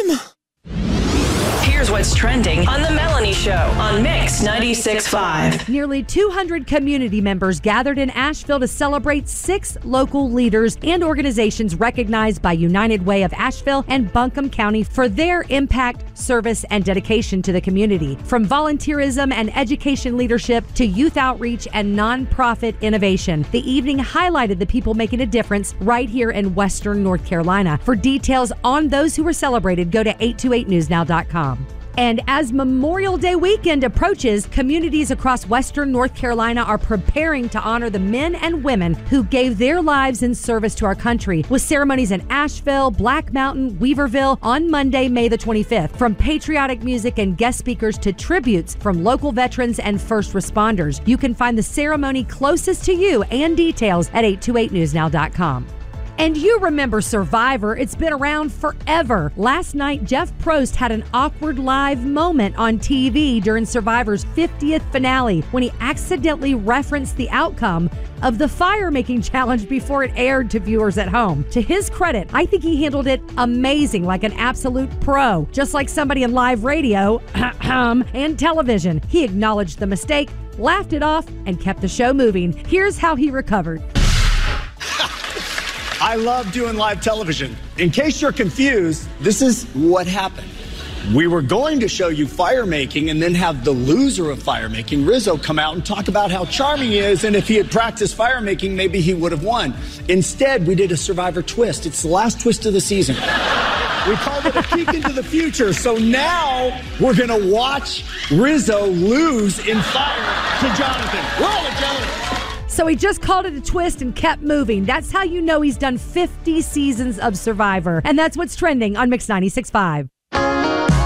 time. Here's what's trending on The Melanie Show on Mix 96.5. Nearly 200 community members gathered in Asheville to celebrate 6 local leaders and organizations recognized by United Way of Asheville and Buncombe County for their impact, service, and dedication to the community. From volunteerism and education leadership to youth outreach and nonprofit innovation, the evening highlighted the people making a difference right here in Western North Carolina. For details on those who were celebrated, go to 828newsnow.com. And as Memorial Day weekend approaches, communities across Western North Carolina are preparing to honor the men and women who gave their lives in service to our country, with ceremonies in Asheville, Black Mountain, Weaverville on Monday, May the 25th. From patriotic music and guest speakers to tributes from local veterans and first responders. You can find the ceremony closest to you and details at 828newsnow.com. And you remember Survivor. It's been around forever. Last night, Jeff Probst had an awkward live moment on TV during Survivor's 50th finale when he accidentally referenced the outcome of the fire-making challenge before it aired to viewers at home. To his credit, I think he handled it amazing, like an absolute pro, just like somebody in live radio and television. He acknowledged the mistake, laughed it off, and kept the show moving. Here's how he recovered. I love doing live television. In case you're confused, this is what happened. We were going to show you fire making and then have the loser of fire making, Rizzo, come out and talk about how charming he is, and if he had practiced fire making, maybe he would have won. Instead, we did a Survivor twist. It's the last twist of the season. We called it a peek into the future. So now we're going to watch Rizzo lose in fire to Jonathan. Roll it, Jonathan. So he just called it a twist and kept moving. That's how you know he's done 50 seasons of Survivor. And that's what's trending on Mix 96.5.